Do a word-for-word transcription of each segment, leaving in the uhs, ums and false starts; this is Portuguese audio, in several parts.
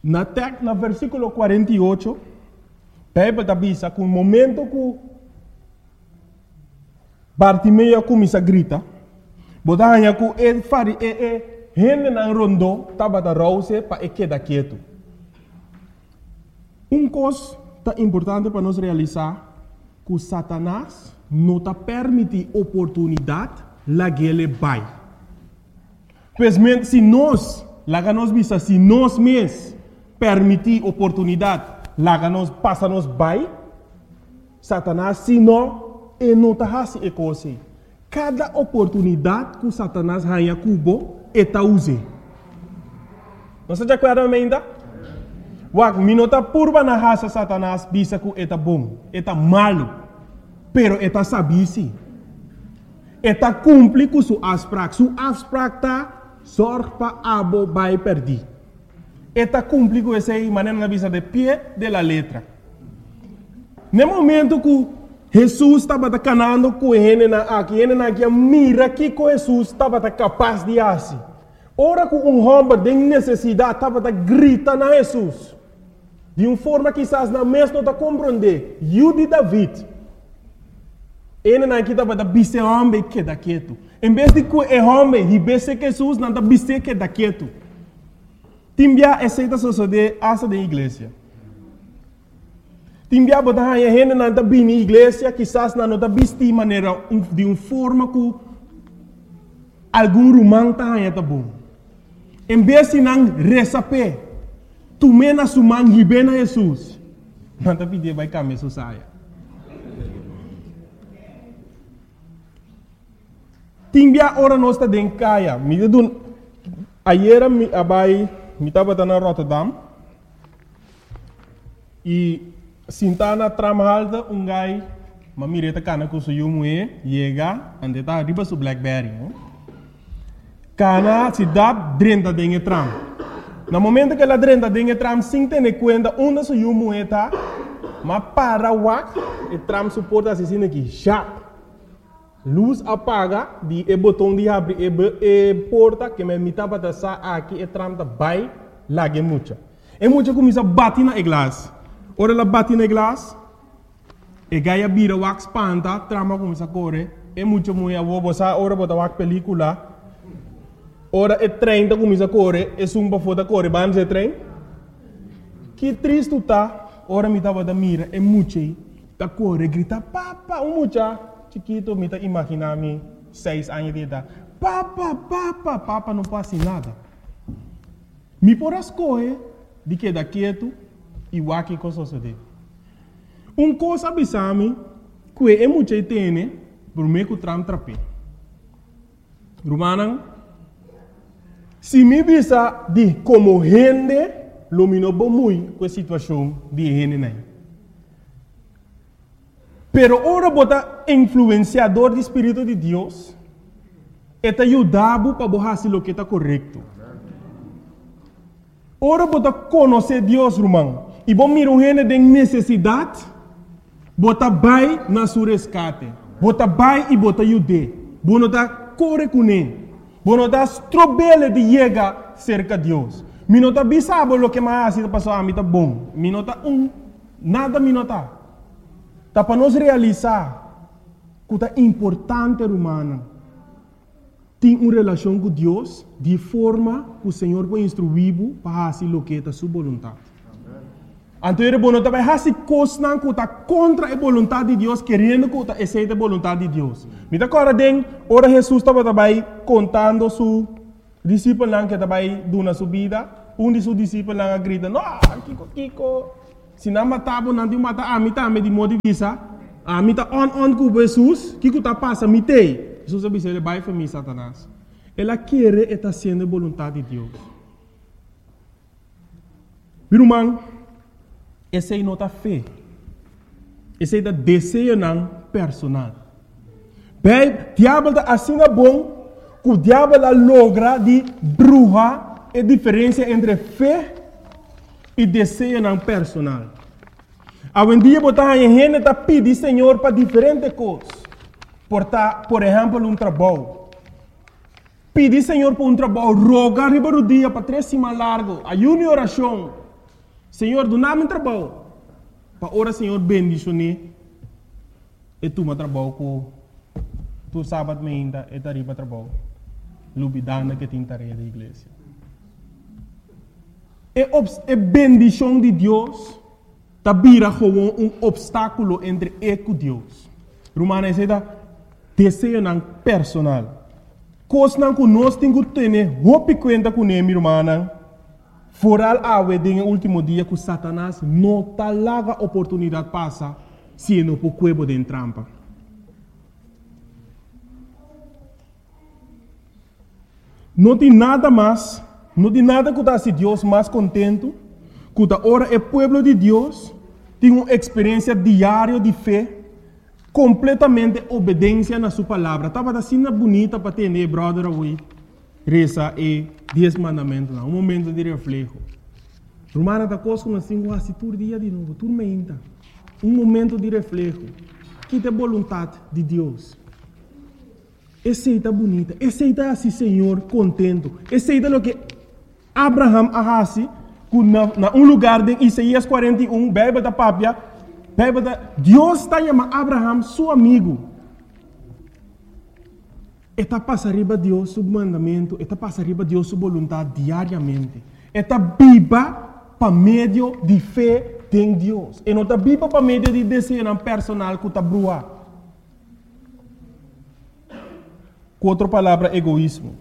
Na tek, na versículo cuarenta y ocho, Bíblia avisa que no momento que Bartimeu começa a gritar, botava que ele fari e e gente na rondo estava da rouse para ele quedar quieto. Um coisa tá importante para nós realizar que Satanás não está permite oportunidade lá que ele vai. Pois se nós, lá que nós visa, se nós mesmos permitir oportunidade, lá que nós passa nós vai, Satanás, se não, ele não está fazendo isso coisa. Cada oportunidade que Satanás ganha cubo, ele está usando. Não se acorda ainda? Wak, minota purba na raça Satanás, bisa que ele está bom, ele está malo, pero ele está sabisi. Ele está cumpre com sua afspraak. Sua afspraak está zorg para abo vai perder. Ele está cumpre com essa maneira na visa de pé de la letra. No momento que Jesus estava canando com ele aqui, ele aqui mira que Jesus estava capaz de fazer. Ora que um homem de necessidade estava gritando a Jesus. De uma forma que quizás na mesma não está compreender. Eu de David. Ele não estava da bise homem que da quieto. Em vez de que o homem ribesse Jesus, não está bise que da quieto. Timbia aceita suceder asa da igreja. Timbia botar a gente não está bem na igreja, quizás não está bise de maneira de uma forma que algum romano está bom. Em vez de não receber, tu mena suman ribena Jesus. Não está pedindo vai caminhar sua saia. Timbia ora nós está dentro caia. Me deu ayer me abai me estava na Rotterdam e sintana tramalda um gai mamireta cana com seu moe chega ande tá riba su Blackberry. Cana se dá dentro dentro tram. No momento que ela dentro dentro tram sem ter conta onde seu moe tá, mas para wak e tram suporta assim aqui já. Luz apaga, di e botão de abrir e, e porta que me mitava da sa aqui e tram da vai lage mucha. E mucha começa a bater na glass. Ora ela bate na glass, e gaia bira wax panta, trama começa a correr. E mucha mulher vou botar ora botar wax película. Ora e trem da começa a correr, e sumba foda correr, vamos e trem. Que triste tá, ora mitava da mira e mucha da correr grita papa, um mucha. Chiquito, me está imaginando seis anos de idade. Papa, papa, papa, não passa nada. Me por as coisas de que da quieto e o que coisa sucede. Um coisa abisame que é muito tem por meio que tram trape. Romana, se me visa de como gente, lumino bom muito com a situação de gente não. Pero ora bota influenciador do Espírito de Deus, eta ajudava para fazer o que está correto. Ora bota conhecer Deus, irmão, e bom mirar gente de necessidade, bota vai na sua resgate, bota vai e bota ajude, bota tá corre com ele, bota tá strobele de chegar cerca de Deus. Minota bisabo lo que mais assim passou a mim tá bom, minota um nada minota. Tá para nós realizar que é importante, humana, ter uma relação com Deus de forma que o Senhor vai instruir para fazer o que é a sua vontade. Então, ele vai fazer coisas que está contra a vontade de Deus, querendo que aceite a vontade de Deus. Me dá agora, ora Jesus estava também contando seu discípulo que estava dando sua vida. Um de seus discípulos grita, não, Kiko, Kiko. Se não matava, não tinha matado, a mim também de modo de visa, a mim está on on com Jesus, que que está passando, me tem. Jesus disse, ele vai para mim, Satanás. Ela quer e está sendo a vontade de Deus. Meu irmão, esse é nota fé. Esse é o desejo não personal. Bem, o diabo está assim bom, que o diabo logra de bruxa a diferença entre fé e desejo não personal. Hoje em dia, botar a gente está pedindo Senhor para diferentes coisas. Por, ta, por exemplo, um trabalho. Pedir Senhor para um trabalho, rogar riba do dia para três semanas largo, ayuno e oração. Senhor, do nada trabalho. Para ora, Senhor, bendicione. E tu me trabalho com tu sábado me ainda e tari para trabalho. Lubidana que tem tarefa da igreja. E a bendição de Deus tá vira como um obstáculo entre eu e Deus. Romana é esse desejo não personal. Coisa não que nós temos que ter roupa conta com ele, irmã. Foral awe den último dia que Satanás não tá larga oportunidade passa se não por cuebo de trampa. Não tem nada mais, não tem nada que tá se Deus mais contento, que tá ora é povo de Deus tem uma experiência diária de fé, completamente obediência na sua palavra. Tava assim bonita para ter, né, brother, away. Reza e dez mandamentos, um momento de reflexo. Romana está conosco assim, quase todo dia de novo, tudo menta. Um momento de reflexo. Que é a vontade de Deus. Aceita bonita, aceita assim, Senhor, contento. Aceita o que Abraham arrasi, na, na um lugar de Isaías quarenta e um, bebe da papia, bebe da... Deus está chamando Abraham, seu amigo. Eta passa arriba Deus seu mandamento, eta passa arriba Deus sua vontade diariamente. Eta biba para meio de fé em Deus. E não está biba para meio de desejo personal que está brua. Com outra palavra, egoísmo.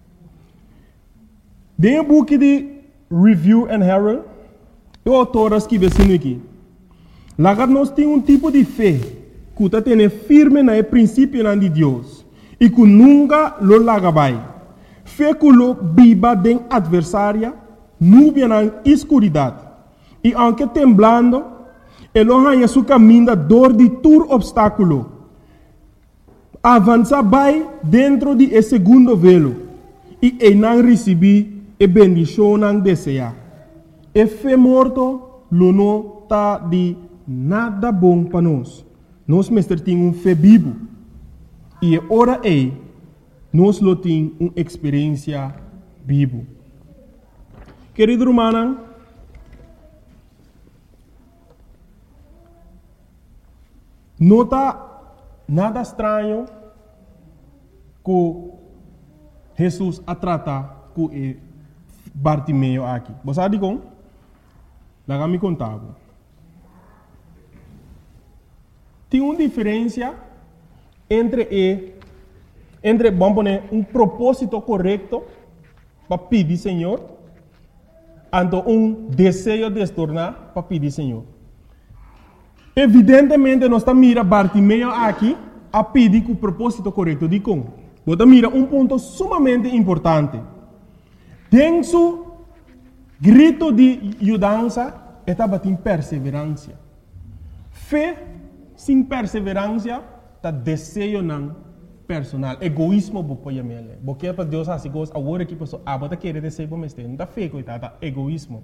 Dentro do book de Review and Herald, o autor escreve assim aqui. Lá nós temos um tipo de fé que está tendo firme no princípio de Deus. E que nunca lo lagabai. Fé que lo biba den adversária, nubia na escuridade. E aunque temblando, ele arranha seu caminho da dor de todo obstáculo. Avança vai dentro de esse segundo velo. E ele não recebe a bendição não deseja. E fé morto, lo não está de nada bom para nós. Nós, mestre, temos um fé vivo. E ora é, nós temos uma experiência viva. Querido irmão, não está nada estranho que Jesus a tratar com Bartimeu aqui. Você sabe como? Lá me contava. Tem uma diferença entre e, entre vamos poner um propósito correto para pedir Senhor, ante um desejo de se tornar para pedir Senhor. Evidentemente nós estamos mira Bartimeu aqui a pedir com o propósito correto de como. Você mira um ponto sumamente importante. Tem su grito de ajudança estava em perseverança. Fé sem perseverança tá desejo não personal, egoísmo bo poia mele. Porque para Deus assim gosta agora que pessoa ah bota querer desejo para mestre, não tá fé coitada, egoísmo.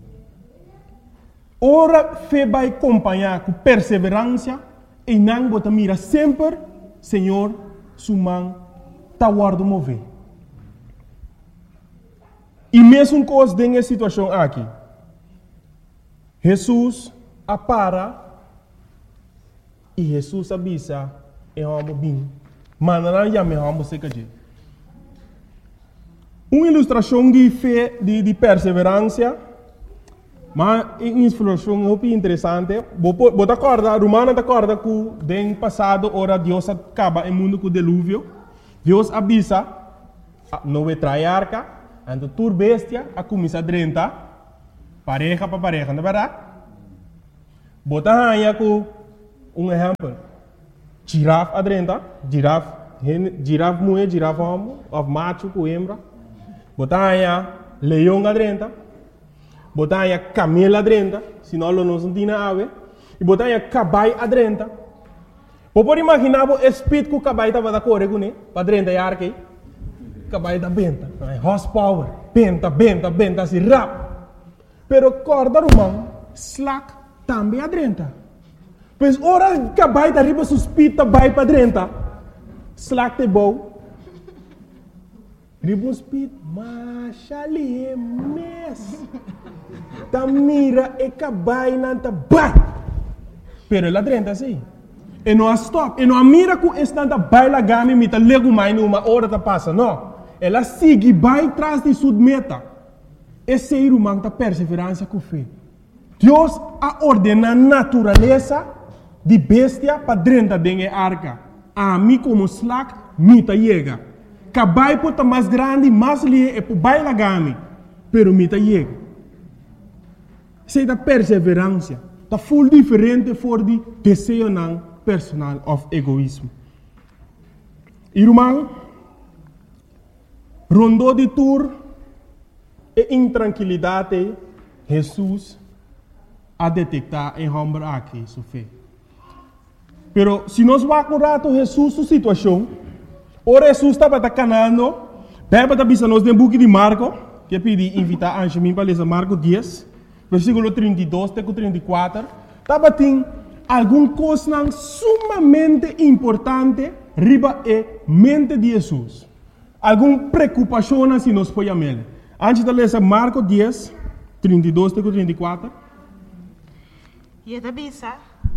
Ora fé vai acompanhar com perseverança e não bota mira sempre, Senhor, sumang tá guardo mover. E mesmo coisa dessa situação aqui, Jesus apara e Jesus avisa é um bem, mas não já me vamos ser que uma ilustração de fé, de, de perseverança, mas uma ilustração muito interessante. Você acorda, Romana acorda que no passado, ora Deus acaba o mundo com o dilúvio. Deus avisa, não vai trair arca, então tur bestia a começar a drenta, pareja para pareja, não é verdade? Você aí com um exemplo. Girafa adrenta, girafa, girafa mulher, girafa homem, of macho com hembra. Botanha leão adrenta, botanha camelo adrenta, senão não se tem ave. E botanha cabai adrenta. Pode imaginar o espírito que o cabai estava da corre com ele, para adrenta e arque. Cabai da benta, horsepower, benta, benta, benta, assim rap. Pero corda romano, slack também adrenta. Pois ora que vai da riba suspita vai para dentro. Slack de bom. Riba suspita, mas ali é mes. ta mira e cabai nanta ba. Pero ela drenta assim. E não stop. E não mira que estanta baila gami mita lego mai numa hora ta passa, não. Ela sigue vai tras de sua meta. Esse ser humano ta perseverança com fé. Deus a ordena a natureza de bestia para drenta dengue arca. A mim como slack mita chega. Cabai pota mais grande, mais lie e baila gami. Pero mita chega. Sei da perseverança. Tá full diferente for de desejo não personal of egoísmo. Irmão, rondou de tour e intranquilidade, Jesus a detectar em homem aqui, sua fé. Pero se nós vamos um rato Jesus sua situação, ora Jesus estava canando, beba da bisa nós no book de Marco, que pedi invitar a Angemin para ler Marco dez, versículo trinta e dois até trinta e quatro, estava tem alguma coisa sumamente importante riba e mente de Jesus. Alguma preocupação se nós podemos ver. Antes de ler Marco dez, trinta e dois até trinta e quatro. E a bisa.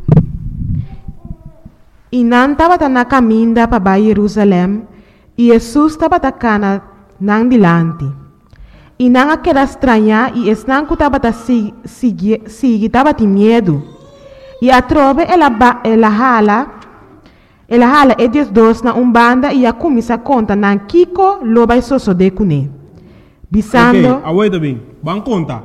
E não estava na caminho para Jerusalém, e Jesus estava na nang dilante. E não aquela estranha, e estão que estava seguir, estava de medo. E a trove ela ela hala, ela hala e dias dois na umbanda e a começa a conta na Kiko loba e soso de cune. Bisando. Ok, aguenta bem, vamos contar.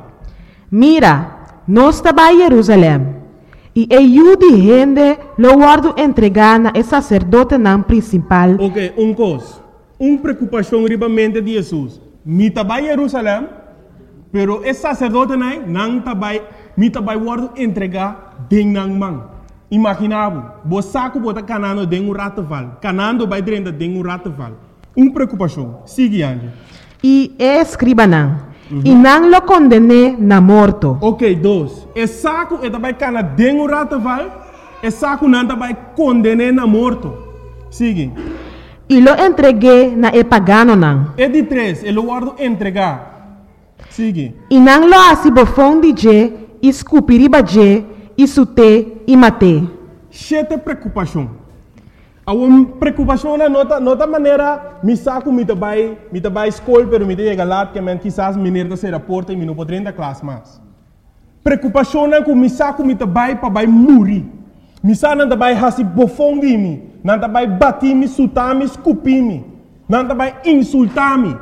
Mira, nós estava em Jerusalém. E eu de gente lo guardo entregar na sacerdote não principal. Ok, um coisa, uma preocupação riba mente de Jesus. Mi tabai Jerusalém, pero esse sacerdote não não tabai, mi tabai guardo entregar den nang mang. Imaginavo, bo saco bota canando den um rataval, canando vai dentro den um rataval. Uma preocupação. Sigue ande. E é escriba não. Uhum. E não lo condene na morto. Ok, dois. E saco e tabai cana den um rataval, e saco não tabai condene na morto. Sigue. E lo entreguei na e pagano não. E de três, ele guardo entregar. Sigue. E não lo assim bofão de je, escupiriba je, e sute e mate. Chete preocupação. A uma preocupação na nota, nota maneira, me saco me tabai, me tabai escola, pero me chega lá que men quizás menino da ser porta e me não poderia da classe mais. Preocupação na que me saco me tabai para vai morrer. Me saco não tabai hasi bofão de mim. Não vai bater-me, sutar-me, escupir-me. Não vai insultar-me.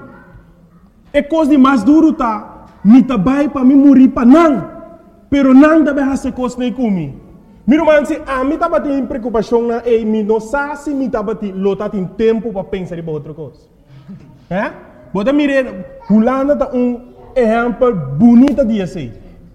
É coisa de mais duro, tá? Me vai para me morrer para não. Pero não vai fazer coisa nem comigo. Meu irmão, se a mim estava tendo preocupação, e me não sabe se me estava tendo tempo para pensar em outra coisa. É? Bota mirar, Holanda está um exemplo bonito de assim.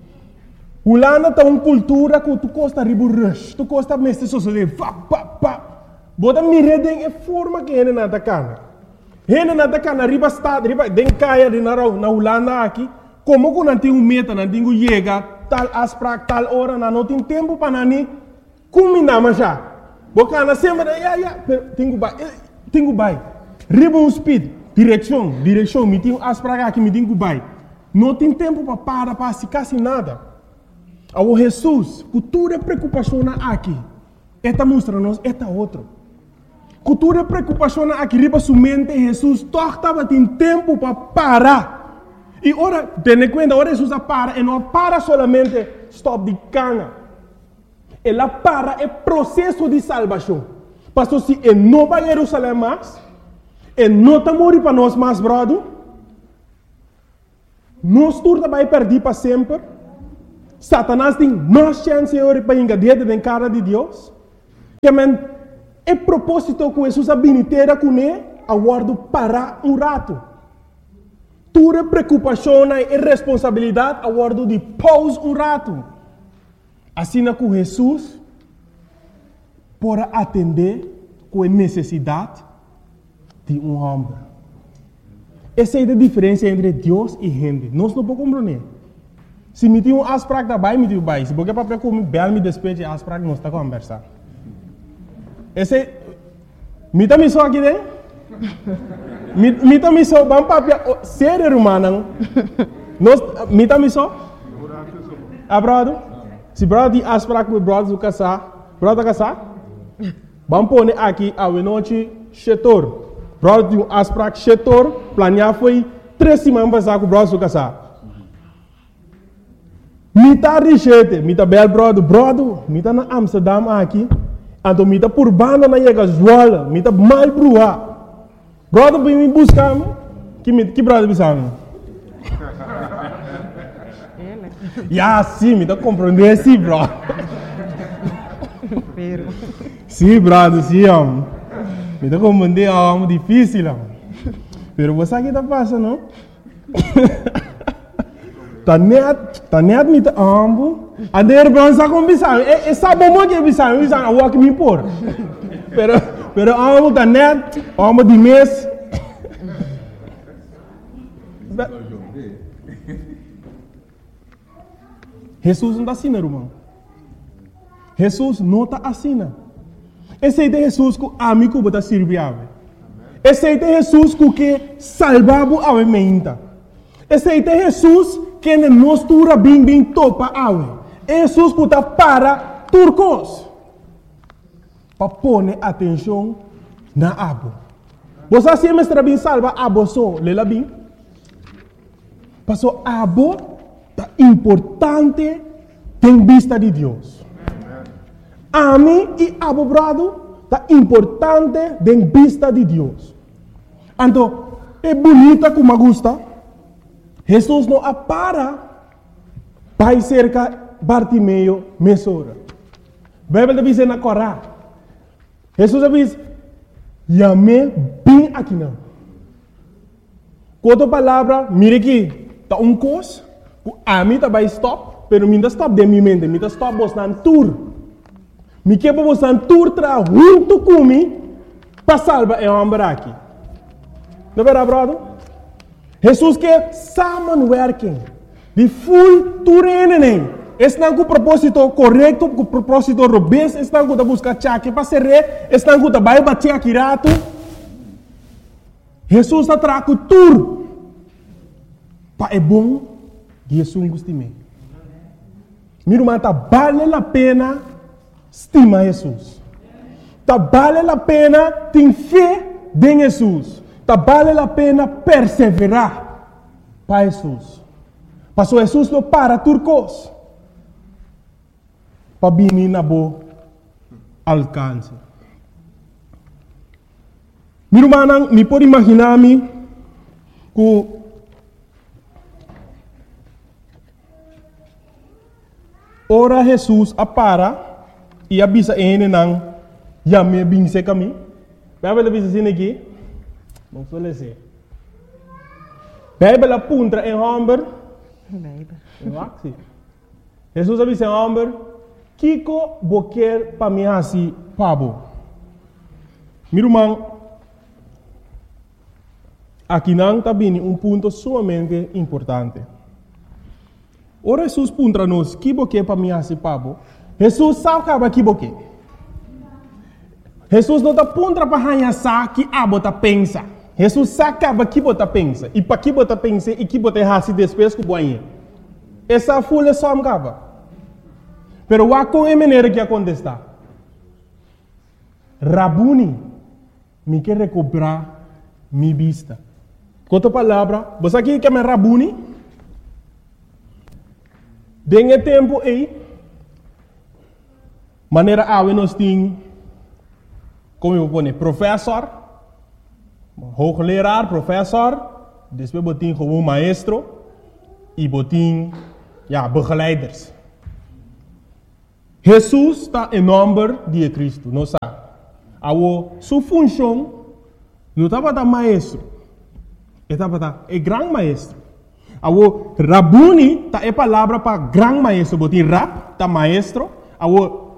Holanda está uma cultura que tu gosta de rush, tu gosta de mestre social, pá, pá, pá. Bota mirar den é forma que ele não tá cana. Ele não tá cana, riba estado, riba den caia de na na Holanda aqui, como que não tem um meta, não tem um chega tal asprak tal hora, não tem tempo para nani, como não já. Bocana sempre, ya ya, tenho vai, tenho vai. Riba um speed, direção, direção, me tem asprak aqui, me tenho vai. Não tem tempo para parar para se quase nada. Ao Jesus, cultura preocupação aqui, esta mostra-nos, esta outro. Cultura preocupação aqui riba sua mente, Jesus estava tendo tempo para parar. E ora, tenha conta, ora Jesus para, e não para solamente stop de cana. Ela para é processo de salvação. Pastor, se ele não vai a Jerusalém mais, ele não está morrendo para nós mais, brother, nós turma vai perder para sempre. Satanás tem mais chance para engadir na cara de Deus. Que men é propósito que Jesus abiniteira com ele, aguardo parar um rato. Tua preocupação e responsabilidade, aguardo de pause um rato. Assim que Jesus pode atender com a necessidade de um homem. Essa é a diferença entre Deus e gente. Nós não podemos compreender. Se me tem um asprak da bai, me tem um bai. Se porque para como bel me despeje asprak, nós está conversando. Esse, me tá me só aqui dentro. Me me tá me só, vamos papia, ser humano. Nós, me tá me só. Ah, brother? Se brother die afspraak met brother zoeken sa, brother kasa? Bampone aqui a noite chetor. Brother die afspraak chetor, planear foi três semanas passar com brother zoeken sa. Mita richete, mita bel brother, brother, mita na Amsterdam aqui, então mita por banda na chega Zwolle, mita mal brua. Brother vem me buscar, que que brother bisang? Ya, sim, mita compreender sim, bro. Sim, brother, sim, am. Mita compreender é difícil, am. Pero você aqui tá passando, não? Tá net, tá net met de ambo. A der bron sa com bisang. E sa bom que bisang, bisang a walk me por. Pero pero ambo tá net, ambo de mês. Jesus não está assim, irmão. Jesus não está assim. Esse é Jesus que a mim que está servindo. Esse é Jesus que salvava a mente. Esse é Jesus que nos tura bem bem topa awe. Jesus que está para turcos. Para pôr atenção na abo. Você sempre está bem salva abo só, lela bem. Passou abo tá importante em vista de Deus. A mim e abo brado tá importante em vista de Deus. Então, é bonita como gosta. Jesus não apara para cerca Bartimeu mesora. A Bíblia diz na Corá. Jesus diz, "Yame bem aqui não." Quanto palavra, mire aqui, tá um cos, a mim tá vai stop, pero mim tá stop de minha mente, mim tá stop bostan tour. Me que para bostan tour tra junto comigo para salvar é homem aqui. Não é verdade? Jesus quer samenwerking. De full toerening. Estão com o propósito correto, com o propósito robusto, estão com a busca chaque para ser rei, estão com a vai bater aqui rato. Jesus está trago tudo. Para é bom, Jesus gosta de mim. Meu irmão, tá vale a pena estimar Jesus. Tá vale a pena ter fé em Jesus. Tá vale a pena perseverar para Jesus. Pastor Jesus não para turcos. Para vir na boa alcance. Meu irmão, me pode imaginar-me que ora Jesus apara e avisa ele não já me binse caminho. Vai ver avisa assim aqui. Não suele ser. Bíblia apunta em Humber. Bíblia. Jesus avisa em Humber. Kiko boquer para mim assim, pabo. Meu irmão, aqui não está bem um ponto sumamente importante. Ora Jesus puntra nos, que boquer para mim assim, pabo. Jesus sabe que boquer. Jesus não está puntra para ranhar que a bota pensa. Jesus sabe que bota pensa. E para que bota pensa e que bota raci depois que boinha. Essa folha só me acaba. Pero wa com a maneira que acontece. Rabuni, me quer recuperar minha vista. Com outra palavra, você aqui quer me Rabuni? Dengue tempo aí, maneira a nós tem, como eu vou dizer, professor, hoogleraar, professor, depois botin como maestro e botin, ja, begeleiders. Jesus está em nome de Cristo, não sabe? A sua função não estava da maestro, estava da é grande maestro. A Rabuni está é palavra para grande maestro, botin rap, tá maestro. A